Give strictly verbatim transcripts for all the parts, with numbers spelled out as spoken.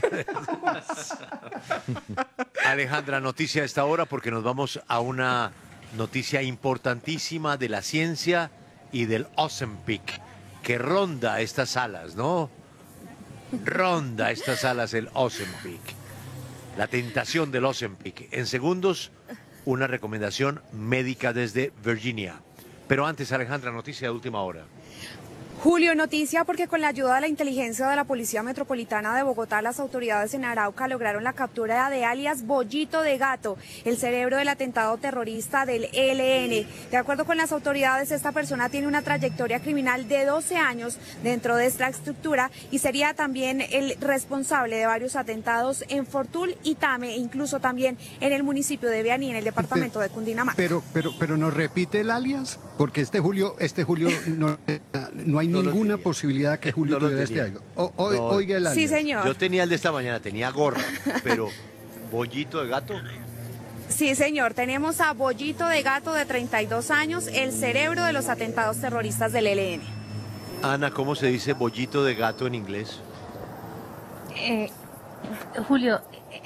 Alejandra, noticia a esta hora porque nos vamos a una noticia importantísima de la ciencia y del Ozempic, que ronda estas salas, ¿no? Ronda estas salas el Ozempic. La tentación del Ozempic. En segundos, una recomendación médica desde Virginia. Pero antes, Alejandra, noticia de última hora. Julio, noticia porque con la ayuda de la inteligencia de la Policía Metropolitana de Bogotá, las autoridades en Arauca lograron la captura de alias Bollito de Gato, el cerebro del atentado terrorista del E L N. De acuerdo con las autoridades, esta persona tiene una trayectoria criminal de doce años dentro de esta estructura y sería también el responsable de varios atentados en Fortul y Tame, e incluso también en el municipio de Beaní, en el departamento de Cundinamarca. Pero, pero, pero ¿nos repite el alias? Porque este Julio, este Julio no, no hay No ninguna posibilidad que Julio No lo tuviera este tenía. algo. O- o- No. Oiga el alias. Sí, señor. Yo tenía el de esta mañana, tenía gorra, pero bollito de gato. Sí, señor. Tenemos a Bollito de Gato, de treinta y dos años, el cerebro de los atentados terroristas del E L N. Ana, ¿cómo se dice bollito de gato en inglés? Eh, Julio, eh,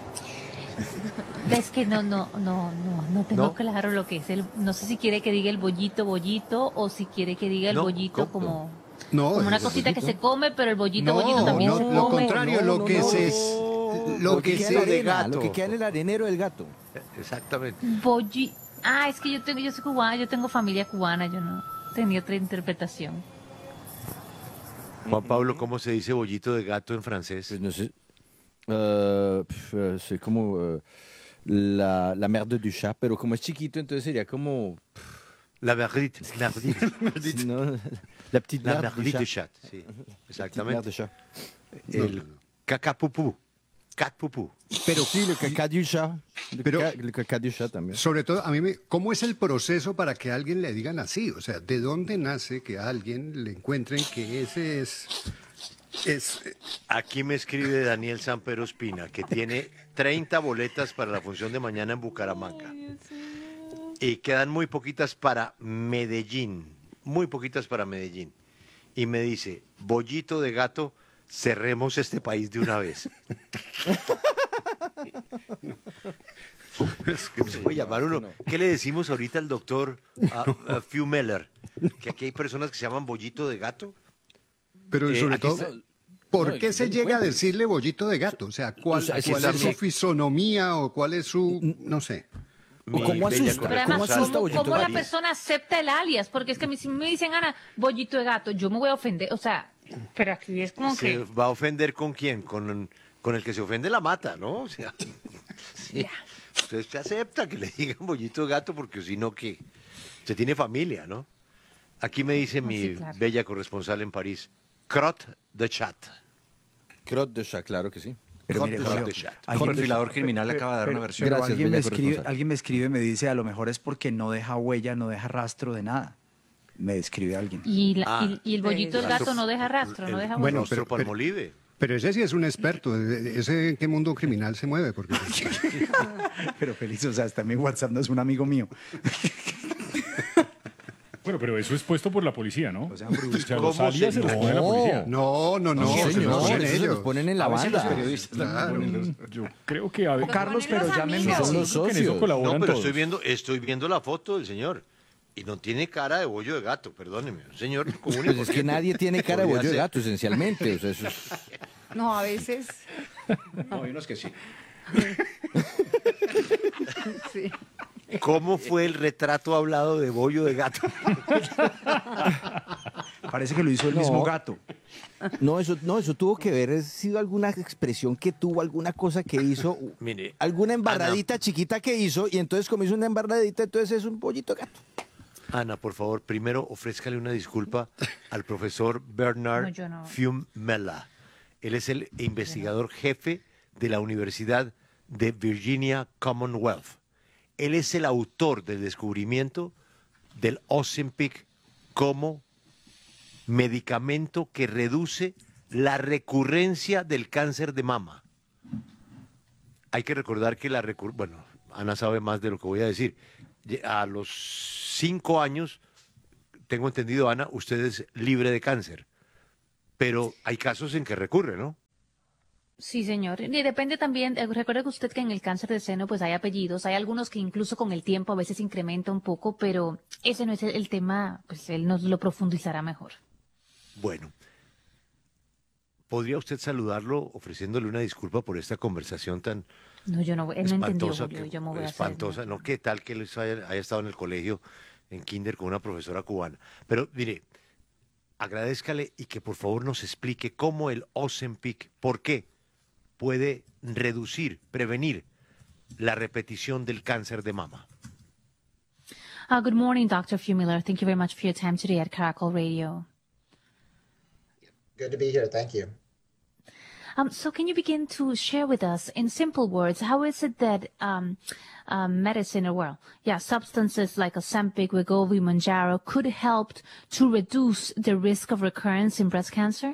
es que no, no, no, no, no tengo ¿No? claro lo que es el, no sé si quiere que diga el bollito, bollito, o si quiere que diga el No, bollito ¿cómo? como, No, como una el cosita que bollito. se come, pero el bollito, No, bollito también no, se lo come. contrario, No, lo no, que no, se... no. Lo que queda se... en la de arena, gato. lo que queda en el arenero del gato. Exactamente. Bolli, ah, es que yo tengo, yo soy cubana, yo tengo familia cubana, yo no tenía otra interpretación. Juan Pablo, ¿cómo se dice bollito de gato en francés? Pues no sé. Euh, pf, euh, c'est como euh, la, la merde du chat, pero como es chiquito, entonces sería como... La merdite. Merdite. no, la petite La merde du merdite de chat. chat, sí. La petite merde Exactamente. du chat. El cacapupú. Cacpupú. Pero sí, le caca du chat. Le, Pero- ca- le caca du chat también. Sobre todo, a mí me... ¿Cómo es el proceso para que a alguien le digan así? O sea, ¿de dónde nace que a alguien le encuentren que ese es... es Aquí me escribe Daniel Sampero Espina, que tiene treinta boletas para la función de mañana en Bucaramanga. Y quedan muy poquitas para Medellín. Muy poquitas para Medellín. Y me dice, bollito de gato, cerremos este país de una vez. Es que se puede llamar uno. ¿Qué le decimos ahorita al doctor a, a Fumeller? Que aquí hay personas que se llaman bollito de gato. Pero Eh, sobre aquí todo, está- ¿por No, qué el se llega a delincuente. decirle bollito de gato? O sea, ¿cuál, O sea, aquí cuál está es su mi- fisonomía o cuál es su... no sé. Mi ¿Cómo bella asusta? Pero corresponsal además, asusta ¿cómo, Bollito cómo de la Gato? persona acepta el alias? Porque es que a mí, si me dicen, Ana, bollito de gato, yo me voy a ofender, o sea, pero aquí es como ¿Se que... va a ofender con quién? Con, con el que se ofende la mata, ¿no? O sea, sí. Usted se acepta que le digan bollito de gato porque si no, que se tiene familia, ¿no? Aquí me dice Ah, mi sí, claro. bella corresponsal en París, crot de chat. Crotte de chat, claro que sí. Pero Crot mire, de Julio, chat. alguien- Jorge Filador Criminal acaba de dar una pero- versión. pero Gracias, alguien, me bella escribe, corresponsal. alguien me escribe y me dice, a lo mejor es porque no deja huella, no deja rastro de nada. Me escribe alguien. Y, la- Ah, y, y el bollito del rastro- gato no deja rastro, no el- deja el Bueno, huella. rostro pero- pero- palmolive. Pero ese sí es un experto. ¿Ese en qué mundo criminal se mueve? Porque... Pero feliz, o sea, hasta mi WhatsApp no es un amigo mío. Bueno, pero eso es puesto por la policía, ¿no? O sea, brusco. O sea, ¿Cómo los alias se- se los pone la policía. No, no, no. No, se señor, los ponen eso se los ellos. ponen en la A veces los banda. periodistas también ponen los- Yo creo que... A, Carlos, ponen pero los llámeme amigos. así. Son los creo que en eso socios. colaboran No, pero todos. estoy viendo, estoy viendo la foto del señor. Y no tiene cara de bollo de gato, perdóneme. Un señor común y Pues es que corriente. nadie tiene cara de Podría bollo de ser. gato, esencialmente. O sea, eso es... No, a veces... No, hay unos que sí. Sí. ¿Cómo fue el retrato hablado de bollo de gato? Parece que lo hizo el No. mismo gato. No, eso, no, eso tuvo que ver, ha sido alguna expresión que tuvo, alguna cosa que hizo, Mire, alguna embarradita chiquita que hizo, y entonces como hizo una embarradita, entonces es un pollito de gato. Ana, por favor, primero ofrézcale una disculpa al profesor Bernard No, yo no. Fiumella. Él es el investigador jefe de la Universidad de Virginia Commonwealth. Él es el autor del descubrimiento del Ozempic como medicamento que reduce la recurrencia del cáncer de mama. Hay que recordar que la recur... Bueno, Ana sabe más de lo que voy a decir. A los cinco años, tengo entendido, Ana, usted es libre de cáncer. Pero hay casos en que recurre, ¿no? Sí, señor. Y depende también, eh, recuerde usted que en el cáncer de seno pues hay apellidos, hay algunos que incluso con el tiempo a veces incrementa un poco, pero ese no es el, el tema, pues él nos lo profundizará mejor. Bueno, ¿podría usted saludarlo ofreciéndole una disculpa por esta conversación tan No, yo no, voy- él no entendió, espantosa? Julio, Que, yo me voy a hacer. espantosa, ¿no? ¿Qué tal que él haya, haya estado en el colegio, en kinder, con una profesora cubana? Pero mire, agradézcale y que por favor nos explique cómo el Ozempic, ¿por qué puede reducir, prevenir la repetición del cáncer de mama? Uh, good morning, doctor Fumiller. Thank you very much for your time today at Caracol Radio. Good to be here. Thank you. Um, so can you begin to share with us, in simple words, how is it that um, um, medicine, or well, yeah, substances like Ozempic, Wegovy, Mounjaro could help to reduce the risk of recurrence in breast cancer?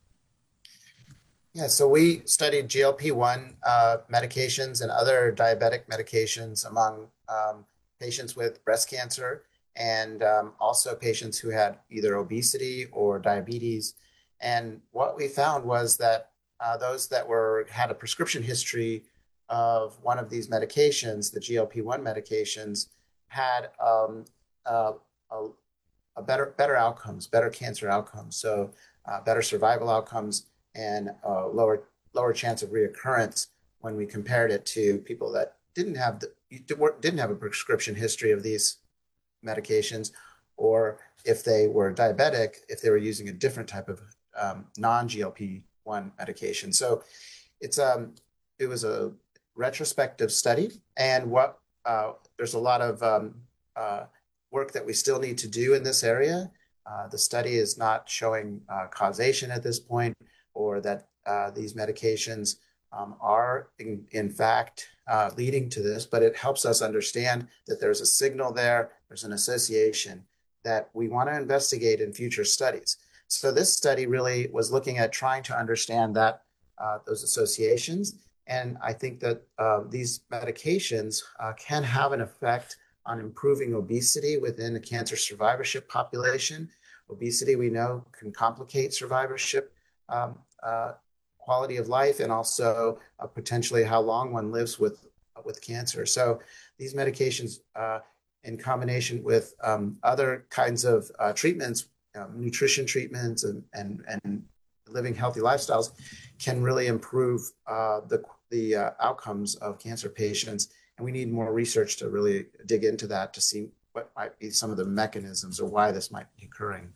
Yeah, so we studied G L P one uh, medications and other diabetic medications among um, patients with breast cancer and um, also patients who had either obesity or diabetes. And what we found was that uh, those that were had a prescription history of one of these medications, the G L P one medications, had um, uh, a, a better better outcomes, better cancer outcomes, so uh, better survival outcomes and uh, lower lower chance of reoccurrence when we compared it to people that didn't have the didn't have a prescription history of these medications, or if they were diabetic, if they were using a different type of um, non-G L P one medication. So it's um it was a retrospective study, and what uh, there's a lot of um, uh, work that we still need to do in this area. Uh, the study is not showing uh, causation at this point, or that uh, these medications um, are in, in fact uh, leading to this, but it helps us understand that there's a signal there, there's an association that we want to investigate in future studies. So this study really was looking at trying to understand that uh, those associations, and I think that uh, these medications uh, can have an effect on improving obesity within the cancer survivorship population. Obesity, we know, can complicate survivorship um, uh, quality of life, and also uh, potentially how long one lives with with cancer. So these medications, uh, in combination with um, other kinds of uh, treatments, um, nutrition treatments, and, and and living healthy lifestyles, can really improve uh, the the uh, outcomes of cancer patients. And we need more research to really dig into that to see what might be some of the mechanisms or why this might be occurring.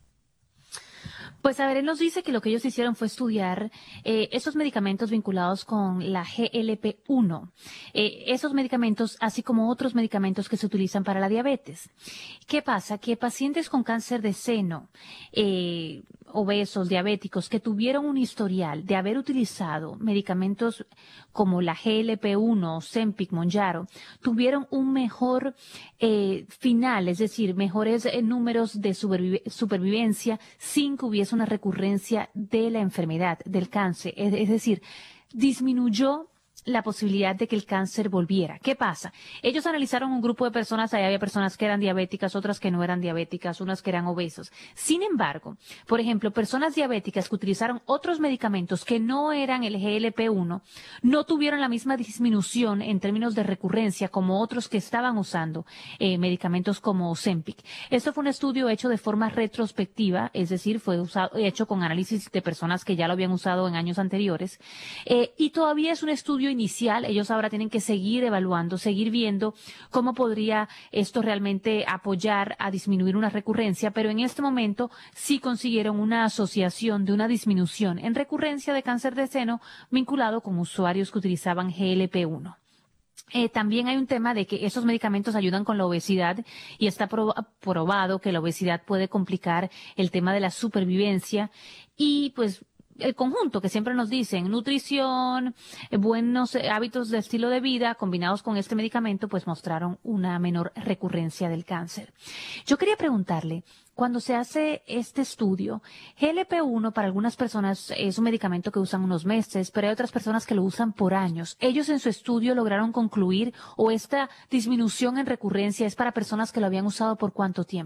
Pues a ver, él nos dice que lo que ellos hicieron fue estudiar eh, esos medicamentos vinculados con la G L P uno, eh, esos medicamentos, así como otros medicamentos que se utilizan para la diabetes. ¿Qué pasa? Que pacientes con cáncer de seno, eh, obesos, diabéticos, que tuvieron un historial de haber utilizado medicamentos como la G L P uno, Ozempic, Mounjaro, tuvieron un mejor eh, final, es decir, mejores eh, números de superviv supervivencia sin que hubiese una recurrencia de la enfermedad, del cáncer. Es, es decir, disminuyó la posibilidad de que el cáncer volviera. ¿Qué pasa? Ellos analizaron un grupo de personas, ahí había personas que eran diabéticas, otras que no eran diabéticas, unas que eran obesos. Sin embargo, por ejemplo, personas diabéticas que utilizaron otros medicamentos que no eran el G L P uno, no tuvieron la misma disminución en términos de recurrencia como otros que estaban usando eh, medicamentos como Ozempic. Esto fue un estudio hecho de forma retrospectiva, es decir, fue usado, hecho con análisis de personas que ya lo habían usado en años anteriores, eh, y todavía es un estudio inicial. Ellos ahora tienen que seguir evaluando, seguir viendo cómo podría esto realmente apoyar a disminuir una recurrencia, pero en este momento sí consiguieron una asociación de una disminución en recurrencia de cáncer de seno vinculado con usuarios que utilizaban G L P uno. Eh, también hay un tema de que esos medicamentos ayudan con la obesidad y está prob probado que la obesidad puede complicar el tema de la supervivencia y pues el conjunto que siempre nos dicen, nutrición, buenos hábitos de estilo de vida combinados con este medicamento, pues mostraron una menor recurrencia del cáncer. Yo quería preguntarle, cuando se hace este estudio, G L P uno para algunas personas es un medicamento que usan unos meses, pero hay otras personas que lo usan por años. ¿Ellos en su estudio lograron concluir o esta disminución en recurrencia es para personas que lo habían usado por cuánto tiempo?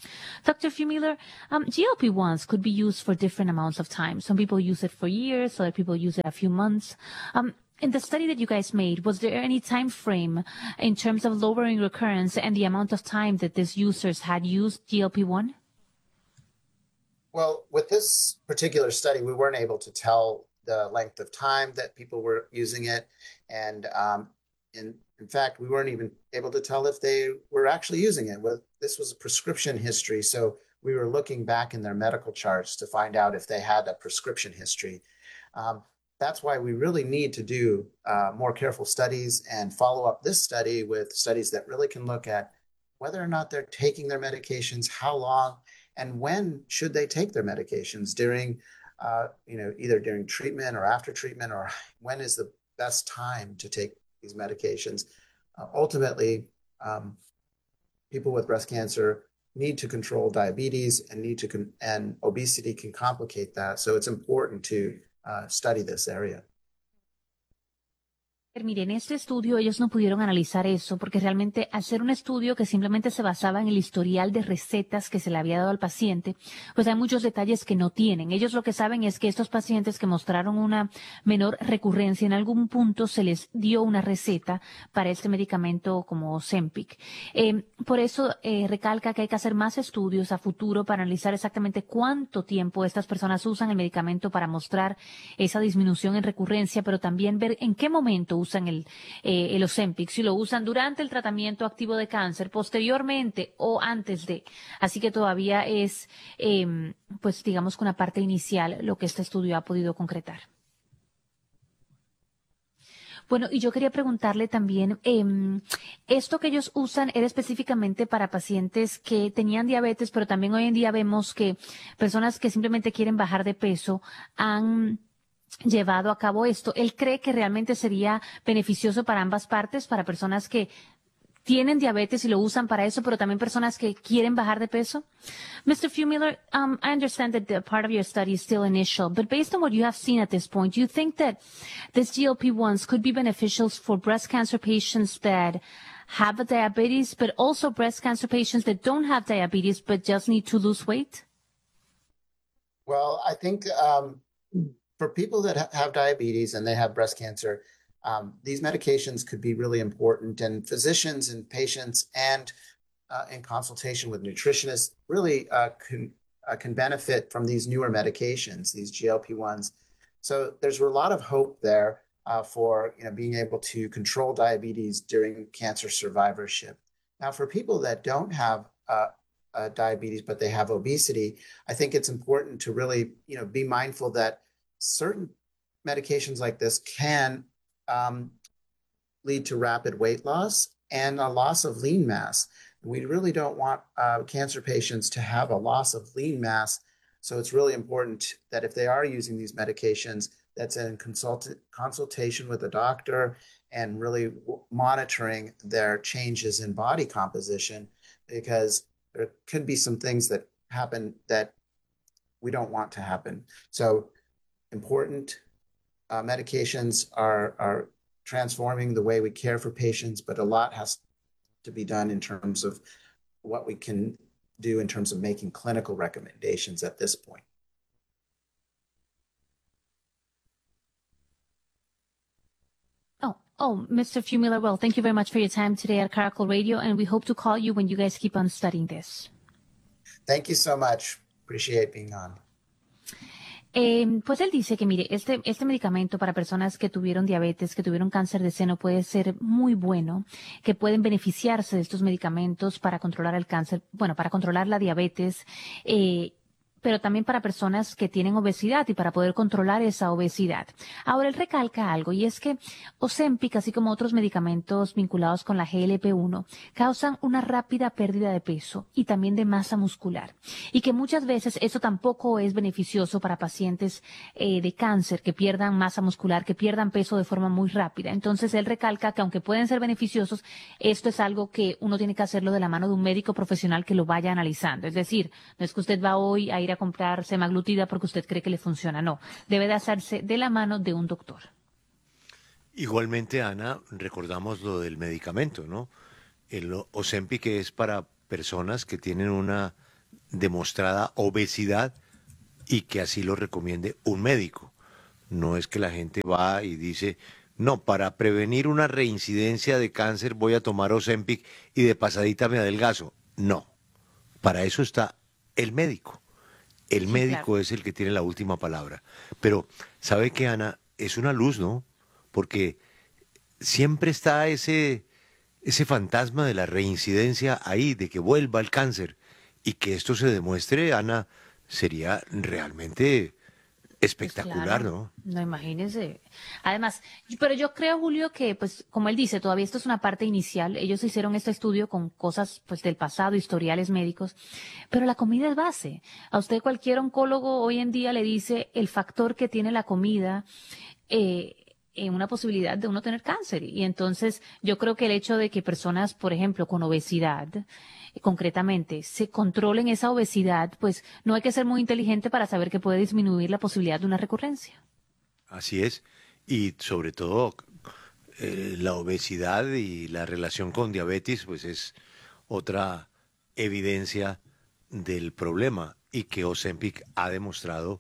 Doctor Fumiller, um, G L P ones could be used for different amounts of time. Some people use it for years, other people use it a few months. Um, in the study that you guys made, was there any time frame in terms of lowering recurrence and the amount of time that these users had used G L P one? Well, with this particular study, we weren't able to tell the length of time that people were using it. And um, in, in fact, we weren't even able to tell if they were actually using it. Well, this was a prescription history. So we were looking back in their medical charts to find out if they had a prescription history. Um, that's why we really need to do uh, more careful studies and follow up this study with studies that really can look at whether or not they're taking their medications, how long, and when should they take their medications during, uh, you know, either during treatment or after treatment, or when is the best time to take these medications. Uh, ultimately, um, people with breast cancer need to control diabetes and need to con- and obesity can complicate that. So it's important to uh, study this area. Mire, en este estudio ellos no pudieron analizar eso porque realmente al ser un estudio que simplemente se basaba en el historial de recetas que se le había dado al paciente, pues hay muchos detalles que no tienen. Ellos lo que saben es que estos pacientes que mostraron una menor recurrencia, en algún punto se les dio una receta para este medicamento como Ozempic. Eh, por eso eh, recalca que hay que hacer más estudios a futuro para analizar exactamente cuánto tiempo estas personas usan el medicamento para mostrar esa disminución en recurrencia, pero también ver en qué momento usan el, eh, el Ozempic, si lo usan durante el tratamiento activo de cáncer, posteriormente o antes de. Así que todavía es, eh, pues digamos que una parte inicial lo que este estudio ha podido concretar. Bueno, y yo quería preguntarle también, eh, esto que ellos usan era específicamente para pacientes que tenían diabetes, pero también hoy en día vemos que personas que simplemente quieren bajar de peso han llevado a cabo esto. ¿Él cree que realmente sería beneficioso para ambas partes, para personas que tienen diabetes y lo usan para eso, pero también personas que quieren bajar de peso? mister Fumiller, um, I understand that the part of your study is still initial, but based on what you have seen at this point, do you think that these G L P ones could be beneficial for breast cancer patients that have a diabetes, but also breast cancer patients that don't have diabetes but just need to lose weight? Well, I think um, for people that ha- have diabetes and they have breast cancer, um, these medications could be really important, and physicians and patients and uh, in consultation with nutritionists really uh, can, uh, can benefit from these newer medications, these G L P ones. So there's a lot of hope there uh, for you know being able to control diabetes during cancer survivorship. Now, for people that don't have uh, uh, diabetes but they have obesity, I think it's important to really you know be mindful that certain medications like this can um, lead to rapid weight loss and a loss of lean mass. We really don't want uh, cancer patients to have a loss of lean mass. So it's really important that if they are using these medications, that's in consult- consultation with a doctor and really w- monitoring their changes in body composition, because there could be some things that happen that we don't want to happen. So important uh, medications are, are transforming the way we care for patients, but a lot has to be done in terms of what we can do in terms of making clinical recommendations at this point. Oh, oh, mister Fumiller, well, thank you very much for your time today at Caracol Radio, and we hope to call you when you guys keep on studying this. Thank you so much. Appreciate being on. Eh, pues él dice que, mire, este, este medicamento para personas que tuvieron diabetes, que tuvieron cáncer de seno, puede ser muy bueno, que pueden beneficiarse de estos medicamentos para controlar el cáncer, bueno, para controlar la diabetes, eh, pero también para personas que tienen obesidad y para poder controlar esa obesidad. Ahora, él recalca algo, y es que Ozempic, así como otros medicamentos vinculados con la G L P uno, causan una rápida pérdida de peso y también de masa muscular, y que muchas veces eso tampoco es beneficioso para pacientes eh, de cáncer que pierdan masa muscular, que pierdan peso de forma muy rápida. Entonces, él recalca que aunque pueden ser beneficiosos, esto es algo que uno tiene que hacerlo de la mano de un médico profesional que lo vaya analizando. Es decir, no es que usted va hoy a ir a comprar semaglutida porque usted cree que le funciona. No, debe de hacerse de la mano de un doctor. Igualmente, Ana, recordamos lo del medicamento, ¿no? El Ozempic es para personas que tienen una demostrada obesidad y que así lo recomiende un médico. No es que la gente va y dice, no, para prevenir una reincidencia de cáncer voy a tomar Ozempic y de pasadita me adelgazo. No, para eso está el médico. El Sí, médico claro. es el que tiene la última palabra. Pero, ¿sabe qué, Ana? Es una luz, ¿no? Porque siempre está ese, ese fantasma de la reincidencia ahí, de que vuelva el cáncer. Y que esto se demuestre, Ana, sería realmente espectacular, Pues ¿no? claro, no, imagínese. Además, yo- pero yo creo, Julio, que, pues, como él dice, todavía esto es una parte inicial. Ellos hicieron este estudio con cosas, pues, del pasado, historiales médicos, pero la comida es base. A usted cualquier oncólogo hoy en día le dice el factor que tiene la comida, eh, en una posibilidad de uno tener cáncer. Y entonces, yo creo que el hecho de que personas, por ejemplo, con obesidad, eh, concretamente, se controlen esa obesidad, pues no hay que ser muy inteligente para saber que puede disminuir la posibilidad de una recurrencia. Así es. Y sobre todo, eh, la obesidad y la relación con diabetes, pues es otra evidencia del problema y que Ozempic ha demostrado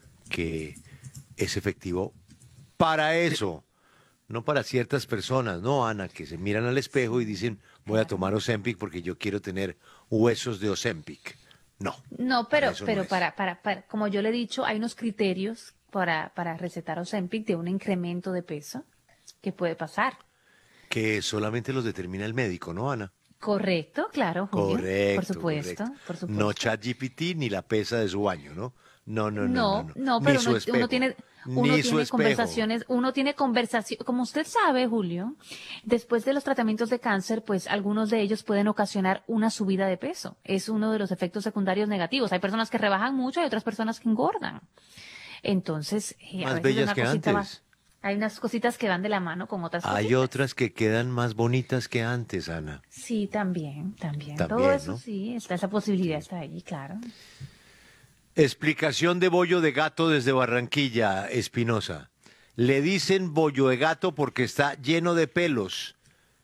que es efectivo para eso, no para ciertas personas, ¿no, Ana? Que se miran al espejo y dicen, voy a tomar Ozempic porque yo quiero tener huesos de Ozempic. No. No, para pero, eso no pero es. para, para, para, como yo le he dicho, hay unos criterios para, para recetar Ozempic de un incremento de peso que puede pasar. Que solamente los determina el médico, ¿no, Ana? Correcto, claro, Julio. Correcto. Por supuesto, correcto. por supuesto. No ChatGPT ni la pesa de su baño, ¿no? No, no, no. No, No, no, Ni pero su uno, espejo, uno tiene, ni uno su tiene espejo. conversaciones, uno tiene conversación, como usted sabe, Julio, después de los tratamientos de cáncer, pues algunos de ellos pueden ocasionar una subida de peso. Es uno de los efectos secundarios negativos. Hay personas que rebajan mucho y otras personas que engordan. Entonces, eh, a Más veces bellas una que cosita va- antes. hay unas cositas que van de la mano con otras Hay cositas. otras que quedan más bonitas que antes, Ana. Sí, también, también. También, Todo eso ¿no? sí, está esa posibilidad está ahí, claro. Explicación de bollo de gato desde Barranquilla, Espinosa. Le dicen bollo de gato porque está lleno de pelos.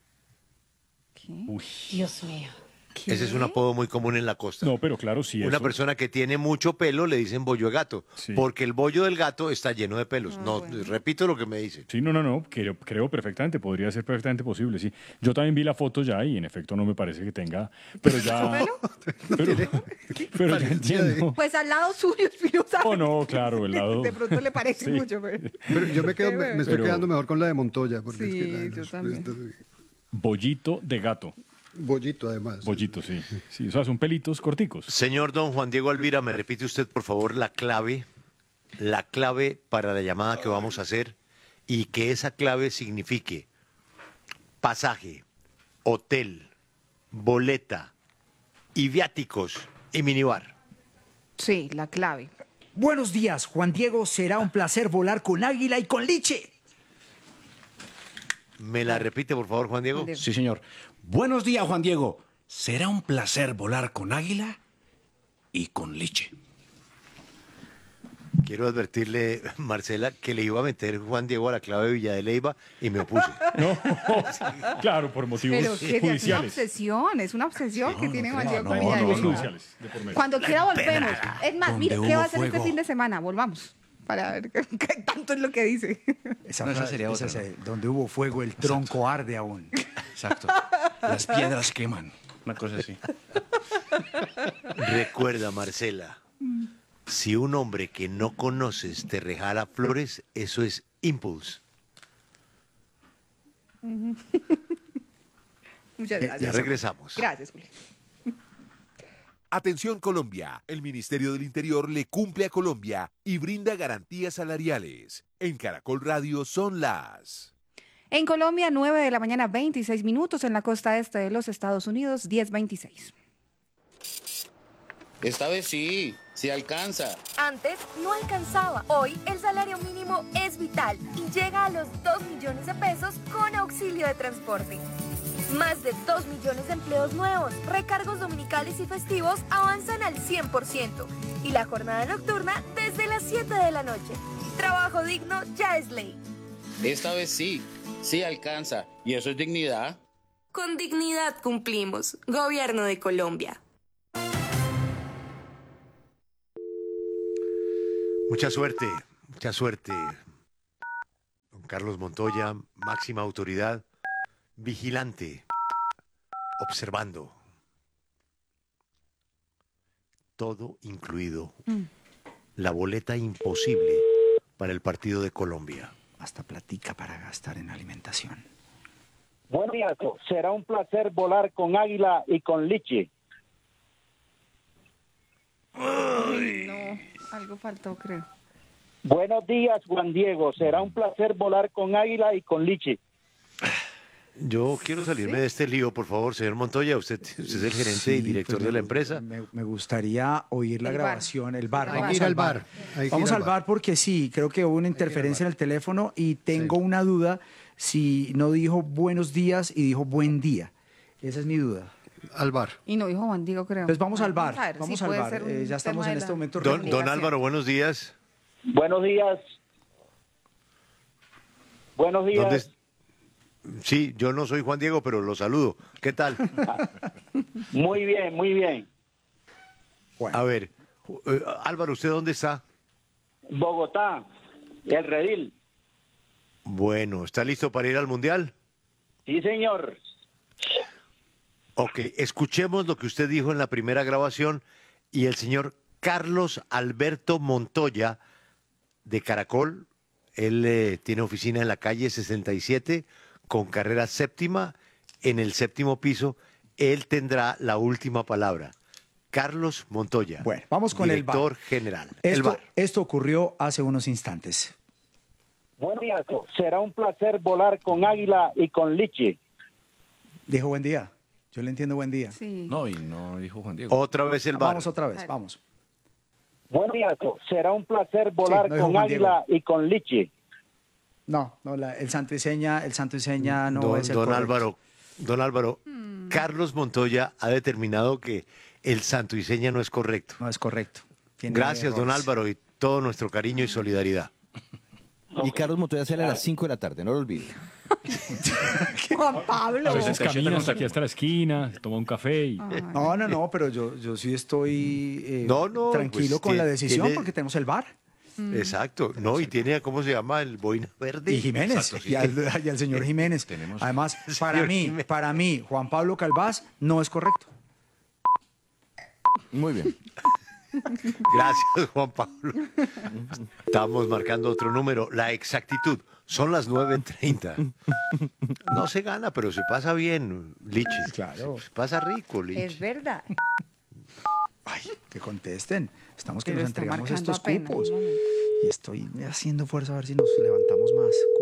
Dios mío. Ese es un apodo muy común en la costa. No, pero claro, sí. Una eso- persona que tiene mucho pelo le dicen bollo de gato, Sí. porque el bollo del gato está lleno de pelos. no, repito lo que me dice. Sí, no, no, no, creo, creo perfectamente, podría ser perfectamente posible, sí. Yo también vi la foto ya y en efecto no me parece que tenga, pero ya... Pero, pero ya entiendo. Pues al lado suyo, Espinosa. Oh, no, claro, el lado... De pronto le parece Sí. mucho, pero... Pero yo me, quedo, me, me estoy Pero- quedando mejor con la de Montoya. Porque Sí, es que la- yo los- también. estos- Bollito de gato. Bollito, además. Bollito, sí. Sí, o sea, son pelitos corticos. Señor don Juan Diego Alvira, ¿me repite usted, por favor, la clave? La clave para la llamada que vamos a hacer y que esa clave signifique pasaje, hotel, boleta, y viáticos y minibar. Sí, la clave. Buenos días, Juan Diego. Será un placer volar con Águila y con Liche. ¿Me la repite, por favor, Juan Diego? Sí, señor. Buenos días, Juan Diego. Será un placer volar con Águila y con Liche. Quiero advertirle, Marcela, que le iba a meter Juan Diego a la clave de Villa de Leyva y me opuse. No, claro, por motivos Pero que es una judiciales. obsesión, es una obsesión que tiene Juan Diego No, con no, Villa de motivos Leyva. judiciales. de por medio. Cuando quiera volvemos. Es más, Donde mire, ¿qué hubo va a hacer este fuego. fin de semana? Volvamos. Para ver qué, qué tanto es lo que dice. Esa, No, esa frase- sería esa otra, es, donde hubo fuego, el tronco arde aún. Exacto. Las piedras queman. Una cosa así. Recuerda, Marcela, si un hombre que no conoces te regala flores, eso es impulse. Muchas Ya gracias. regresamos. Gracias, Julio. Atención Colombia, el Ministerio del Interior le cumple a Colombia y brinda garantías salariales. En Caracol Radio son las... En Colombia, nueve de la mañana, veintiséis minutos. En la costa este de los Estados Unidos, diez veintiséis. Esta vez sí, sí alcanza. Antes no alcanzaba. Hoy el salario mínimo es vital y llega a los dos millones de pesos con auxilio de transporte. Más de dos millones de empleos nuevos, recargos dominicales y festivos avanzan al cien por ciento y la jornada nocturna desde las siete de la noche. Trabajo digno ya es ley. Esta vez sí, sí alcanza. ¿Y eso es dignidad? Con dignidad cumplimos. Gobierno de Colombia. Mucha suerte, mucha suerte. Don Carlos Montoya, máxima autoridad, vigilante, observando. Todo incluido. Mm. La boleta imposible para el partido de Colombia. Hasta platica para gastar en alimentación. Buen día, será un placer volar con Águila y con Lichi. No, algo faltó, creo. Buenos días, Juan Diego. Será un placer volar con Águila y con Lichi. Yo quiero salirme de este lío, por favor, señor Montoya. Usted, usted es el gerente Sí, y director pues de la me- empresa. Me, me gustaría oír la El bar. grabación, el bar. Hay que Vamos ir al al bar. bar, hay que Vamos ir al al bar porque sí, creo que hubo una interferencia en el teléfono y tengo una duda si no dijo buenos días y dijo buen día. Esa es mi duda. Al bar. Y no dijo Juan Diego, creo. Pues vamos al bar, a ver, vamos sí, al puede bar. ser un Eh, ya estamos tema en de este la momento. Don, don comunicación. Álvaro, buenos días. Buenos días. Buenos días. ¿Dónde es- Sí, yo no soy Juan Diego, pero lo saludo. ¿Qué tal? Muy bien, muy bien. A ver, eh, Álvaro, ¿usted dónde está? Bogotá, el Redil. Bueno, ¿está listo para ir al Mundial? Sí, señor. Ok, escuchemos lo que usted dijo en la primera grabación y el señor Carlos Alberto Montoya de Caracol, él eh, tiene oficina en la calle sesenta y siete con carrera séptima, en el séptimo piso, él tendrá la última palabra. Carlos Montoya, Bueno, vamos con el bar. director general. El Esto, bar. esto ocurrió hace unos instantes. Buen día. Será un placer volar con Águila y con Lichi. Dijo buen día. Yo le entiendo buen día. Sí. No, y no dijo Juan Diego. Otra vez el bar. Vamos otra vez, vamos. Buen día. Será un placer volar no dijo con Juan Águila y con Lichi. No, no, la- el santo y seña, el santo y seña no don, es el don correcto. Álvaro, don Álvaro, Hmm. Carlos Montoya ha determinado que el santo y seña no es correcto. No es correcto. Tiene Gracias, don errores. Álvaro, y todo nuestro cariño y solidaridad. Y Carlos Montoya sale a las cinco de la tarde, no lo olvide. Juan Pablo. A veces caminas aquí hasta la esquina, se toma un café y... No, no, no, pero yo, yo sí estoy eh, No, no, tranquilo pues, con la tiene- decisión tiene- porque tenemos el bar. Exacto, no, y tiene, ¿cómo se llama? El boina verde. Y Jiménez, Exacto, sí. y, al, y al señor Jiménez. Además, para Señor mí, Jiménez. para mí, Juan Pablo Calvás no es correcto. Muy bien. Gracias, Juan Pablo. Estamos marcando otro número, la exactitud. Son las nueve treinta. No se gana, pero se pasa bien, Lichis. Claro. Se pasa rico, Lichis. Es verdad. Ay, que contesten. Estamos que Pero nos está entregamos marcando estos apenas, cupos. un momento. Y estoy haciendo fuerza a ver si nos levantamos más.